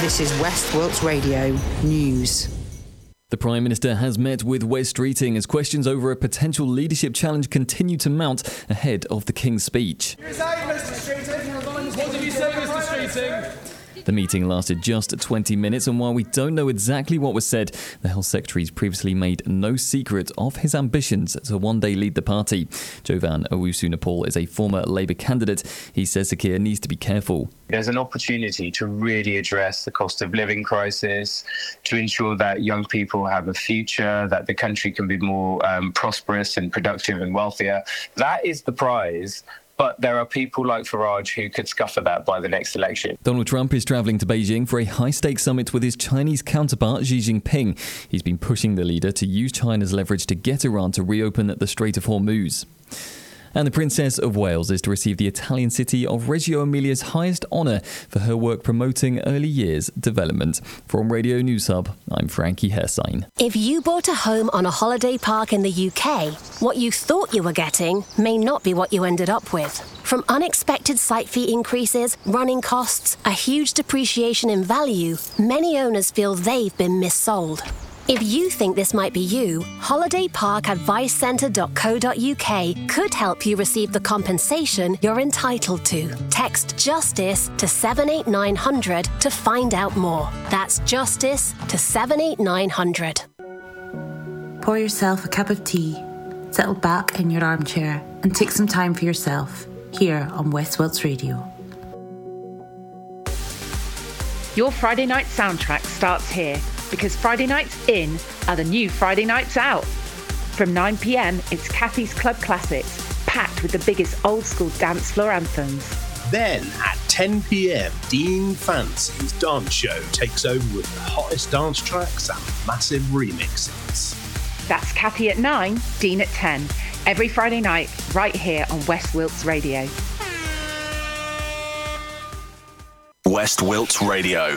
This is West Wilts Radio News. The Prime Minister has met with Wes Streeting as questions over a potential leadership challenge continue to mount ahead of the King's speech. What did you say, Mr. Streeting? The meeting lasted just 20 minutes, and while we don't know exactly what was said, the Health Secretary's previously made no secret of his ambitions to one day lead the party. Jovan Owusu-Nepal is a former Labour candidate. He says Sir Keir needs to be careful. There's an opportunity to really address the cost of living crisis, to ensure that young people have a future, that the country can be more prosperous and productive and wealthier. That is the prize. But there are people like Farage who could scupper that by the next election. Donald Trump is travelling to Beijing for a high-stakes summit with his Chinese counterpart Xi Jinping. He's been pushing the leader to use China's leverage to get Iran to reopen the Strait of Hormuz. And the Princess of Wales is to receive the Italian city of Reggio Emilia's highest honour for her work promoting early years development. From Radio News Hub, I'm Frankie Hersign. If you bought a home on a holiday park in the UK, what you thought you were getting may not be what you ended up with. From unexpected site fee increases, running costs, a huge depreciation in value, many owners feel they've been missold. If you think this might be you, holidayparkadvicecentre.co.uk could help you receive the compensation you're entitled to. Text JUSTICE to 78900 to find out more. That's JUSTICE to 78900. Pour yourself a cup of tea, settle back in your armchair and take some time for yourself here on West Wilts Radio. Your Friday night soundtrack starts here, because Friday nights in are the new Friday nights out. From 9 p.m, it's Kathy's Club Classics, packed with the biggest old school dance floor anthems. Then at 10 p.m, Dean Fancy's dance show takes over with the hottest dance tracks and massive remixes. That's Kathy at 9, Dean at 10. Every Friday night, right here on West Wilts Radio. West Wilts Radio.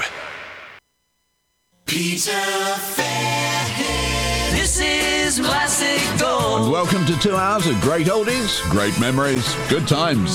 Peter Fairhead. This is Classic Gold. And welcome to 2 hours of great oldies, great memories, good times.